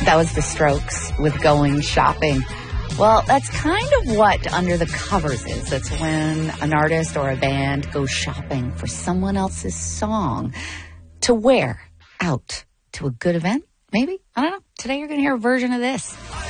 That was The Strokes with Going Shopping. Well, that's kind of what Under the Covers is. That's when an artist or a band goes shopping for someone else's song to wear out to a good event, maybe? I don't know. Today you're going to hear a version of this.